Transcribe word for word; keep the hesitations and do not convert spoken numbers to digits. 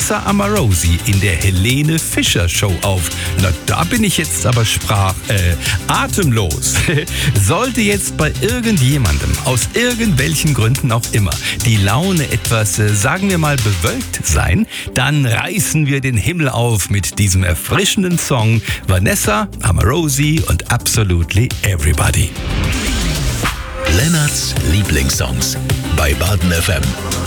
Vanessa Amorosi in der Helene Fischer Show auf. Na, da bin ich jetzt aber sprach, äh, atemlos. Sollte jetzt bei irgendjemandem, aus irgendwelchen Gründen auch immer, die Laune etwas, äh, sagen wir mal, bewölkt sein, dann reißen wir den Himmel auf mit diesem erfrischenden Song Vanessa Amorosi und Absolutely Everybody. Lennarts Lieblingssongs bei Baden F M.